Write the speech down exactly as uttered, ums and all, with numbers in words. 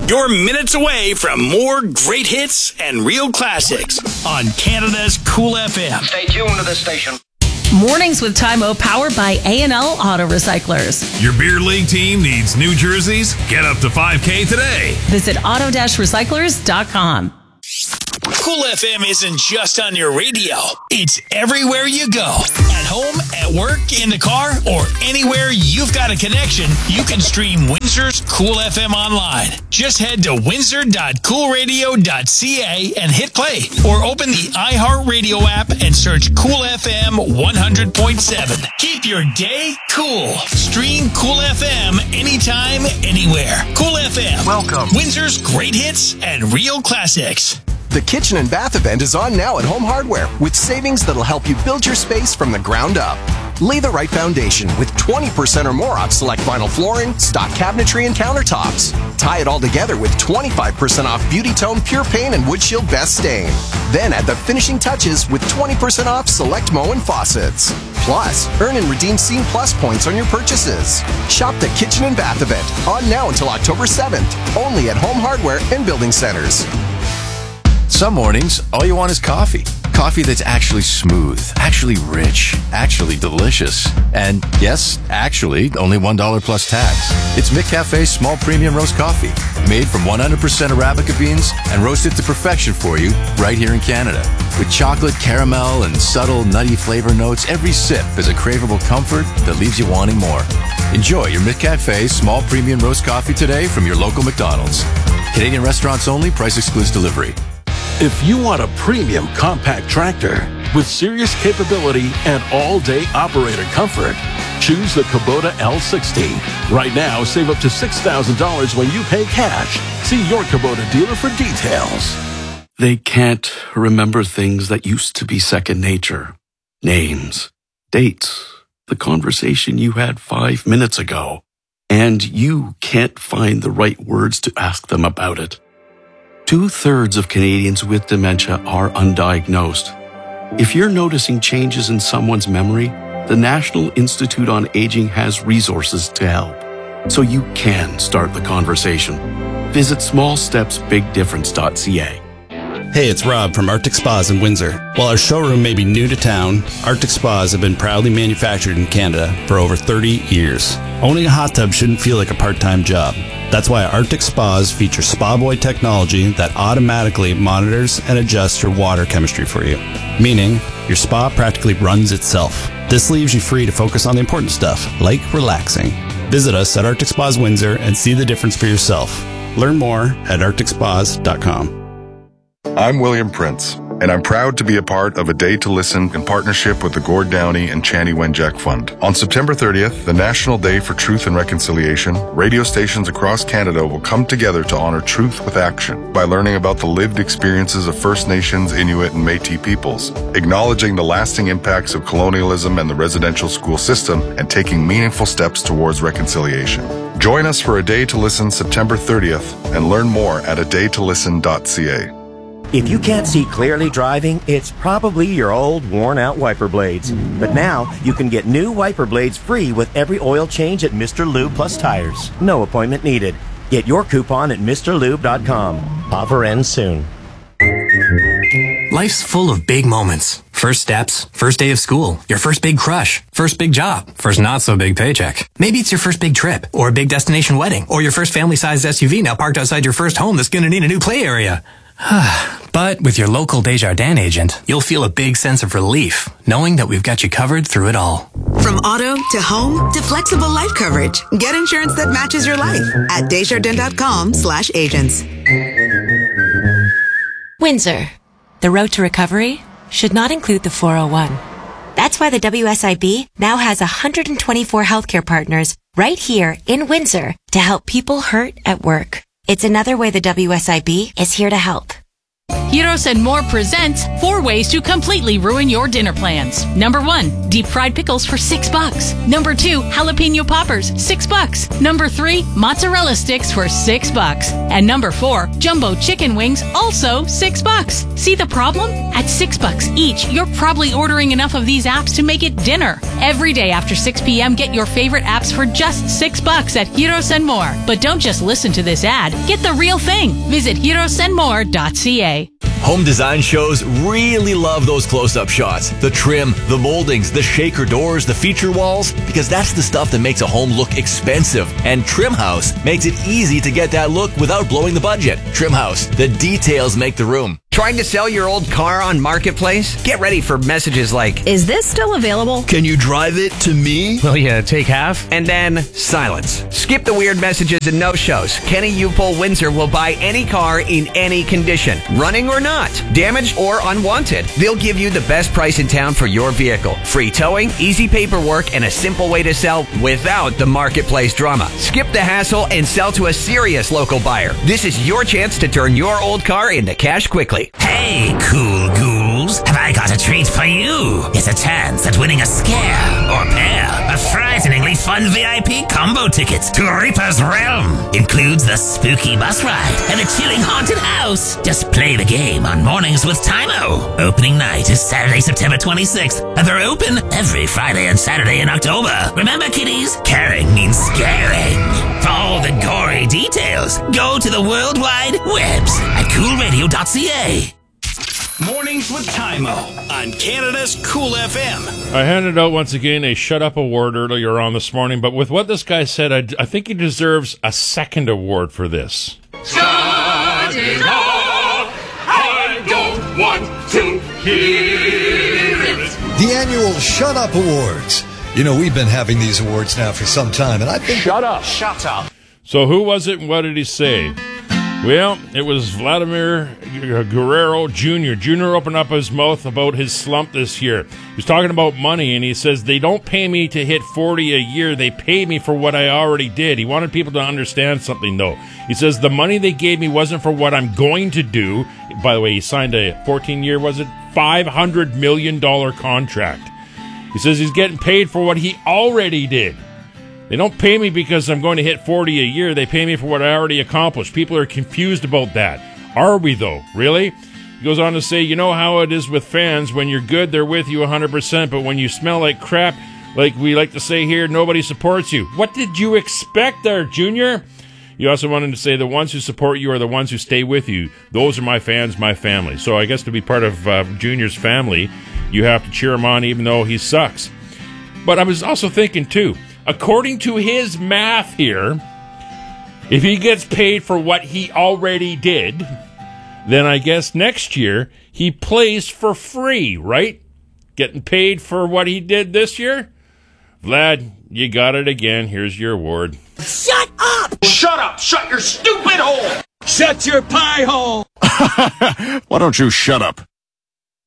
You're minutes away from more great hits and real classics on Canada's Cool F M. Stay tuned to this station. Mornings with Time-O, powered by A and L Auto Recyclers. Your beer league team needs new jerseys? Get up to five K today. Visit auto recyclers dot com. Cool F M isn't just on your radio. It's everywhere you go. At home, at work, in the car, or anywhere you've got a connection, you can stream Windsor's Cool F M online. Just head to windsor dot cool radio dot c a and hit play. Or open the iHeartRadio app and search Cool F M one hundred point seven. Keep your day cool. Stream Cool F M anytime, anywhere. Cool F M. Welcome. Windsor's great hits and real classics. The kitchen and bath event is on now at Home Hardware with savings that'll help you build your space from the ground up. Lay the right foundation with twenty percent or more off select vinyl flooring, stock cabinetry, and countertops. Tie it all together with twenty-five percent off Beauty Tone Pure Paint and Wood Shield Best Stain. Then add the finishing touches with twenty percent off select Moen faucets. Plus, earn and redeem Scene Plus points on your purchases. Shop the kitchen and bath event on now until October seventh, only at Home Hardware and Building Centers. Some mornings, all you want is coffee. Coffee that's actually smooth, actually rich, actually delicious. And yes, actually, only one dollar plus tax. It's McCafe's small premium roast coffee, made from one hundred percent Arabica beans and roasted to perfection for you right here in Canada. With chocolate, caramel, and subtle nutty flavor notes, every sip is a craveable comfort that leaves you wanting more. Enjoy your McCafe small premium roast coffee today from your local McDonald's. Canadian restaurants only, price excludes delivery. If you want a premium compact tractor with serious capability and all-day operator comfort, choose the Kubota L sixty. Right now, save up to six thousand dollars when you pay cash. See your Kubota dealer for details. They can't remember things that used to be second nature. Names, dates, the conversation you had five minutes ago. And you can't find the right words to ask them about it. Two-thirds of Canadians with dementia are undiagnosed. If you're noticing changes in someone's memory, the National Institute on Aging has resources to help, so you can start the conversation. Visit small steps big difference dot c a. Hey, it's Rob from Arctic Spas in Windsor. While our showroom may be new to town, Arctic Spas have been proudly manufactured in Canada for over thirty years. Owning a hot tub shouldn't feel like a part-time job. That's why Arctic Spas feature Spa Boy technology that automatically monitors and adjusts your water chemistry for you, meaning your spa practically runs itself. This leaves you free to focus on the important stuff, like relaxing. Visit us at Arctic Spas Windsor and see the difference for yourself. Learn more at arctic spas dot com. I'm William Prince, and I'm proud to be a part of A Day to Listen in partnership with the Gord Downey and Chani Wenjack Fund. On September thirtieth, the National Day for Truth and Reconciliation, radio stations across Canada will come together to honor truth with action by learning about the lived experiences of First Nations, Inuit, and Métis peoples, acknowledging the lasting impacts of colonialism and the residential school system, and taking meaningful steps towards reconciliation. Join us for A Day to Listen September thirtieth and learn more at a day to listen dot c a. If you can't see clearly driving, it's probably your old worn-out wiper blades. But now, you can get new wiper blades free with every oil change at Mister Lube Plus Tires. No appointment needed. Get your coupon at mister lube dot com. Offer ends soon. Life's full of big moments. First steps, first day of school, your first big crush, first big job, first not-so-big paycheck. Maybe it's your first big trip, or a big destination wedding, or your first family-sized S U V now parked outside your first home that's going to need a new play area. But with your local Desjardins agent, you'll feel a big sense of relief, knowing that we've got you covered through it all. From auto to home to flexible life coverage, get insurance that matches your life at desjardins dot com slash agents. Windsor. The road to recovery should not include the four oh one. That's why the W S I B now has one hundred twenty-four healthcare partners right here in Windsor to help people hurt at work. It's another way the W S I B is here to help. Heroes and More presents four ways to completely ruin your dinner plans. Number one, deep fried pickles for six bucks. Number two, jalapeno poppers, six bucks. Number three, mozzarella sticks for six bucks. And number four, jumbo chicken wings, also six bucks. See the problem? At six bucks each, you're probably ordering enough of these apps to make it dinner. Every day after six p.m., get your favorite apps for just six bucks at Heroes and More. But don't just listen to this ad. Get the real thing. Visit heroes and more dot c a. Home design shows really love those close-up shots. The trim, the moldings, the shaker doors, the feature walls, because that's the stuff that makes a home look expensive. And Trim House makes it easy to get that look without blowing the budget. Trim House, the details make the room. Trying to sell your old car on Marketplace? Get ready for messages like, is this still available? Can you drive it to me? Will you take half? And then silence. Skip the weird messages and no-shows. Kenny Upol Windsor will buy any car in any condition, running or not, damaged or unwanted. They'll give you the best price in town for your vehicle. Free towing, easy paperwork, and a simple way to sell without the Marketplace drama. Skip the hassle and sell to a serious local buyer. This is your chance to turn your old car into cash quickly. Hey, cool ghouls, have I got a treat for you? It's a chance at winning a scare or pair of frighteningly fun V I P combo tickets to Reaper's Realm. Includes the spooky bus ride and a chilling haunted house. Just play the game on Mornings with Tymo. Opening night is Saturday, September twenty-sixth, and they're open every Friday and Saturday in October. Remember, kiddies, caring means scaring. For all the gory details, go to the World Wide Webs at cool radio dot c a. Mornings with Tymo on Canada's Cool F M. I handed out once again a Shut Up award earlier on this morning, but with what this guy said, I, I think he deserves a second award for this. Shut it off! I don't want to hear it. The annual Shut Up Awards. You know, we've been having these awards now for some time, and I think... Shut up! Shut up! So who was it and what did he say? Well, it was Vladimir Guerrero Junior Junior opened up his mouth about his slump this year. He was talking about money, and he says, they don't pay me to hit forty a year. They pay me for what I already did. He wanted people to understand something, though. He says, the money they gave me wasn't for what I'm going to do. By the way, he signed a fourteen-year, was it, five hundred million dollars contract. He says he's getting paid for what he already did. They don't pay me because I'm going to hit forty a year. They pay me for what I already accomplished. People are confused about that. Are we, though? Really? He goes on to say, you know how it is with fans. When you're good, they're with you one hundred percent. But when you smell like crap, like we like to say here, nobody supports you. What did you expect there, Junior? He also wanted to say the ones who support you are the ones who stay with you. Those are my fans, my family. So I guess to be part of uh, Junior's family, you have to cheer him on even though he sucks. But I was also thinking, too, according to his math here, if he gets paid for what he already did, then I guess next year he plays for free, right? Getting paid for what he did this year? Vlad, you got it again. Here's your award. Shut up! Shut up! Shut your stupid hole! Shut your pie hole! Why don't you shut up?